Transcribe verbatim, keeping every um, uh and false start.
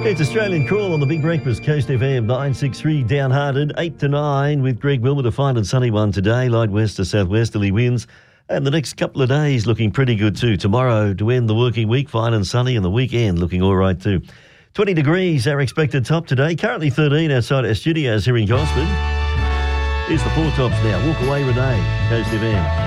It's Australian Call on the Big Breakfast, Coast F M, nine six three downhearted, eight to nine with Greg Wilmot. A fine and sunny one today, light west to southwesterly winds. And the next couple of days looking pretty good too. Tomorrow to end the working week, fine and sunny, and the weekend looking all right too. twenty degrees, our expected top today. Currently thirteen outside our studios here in Gosford. Here's the four tops now. Walk away, Renee, Coast F M.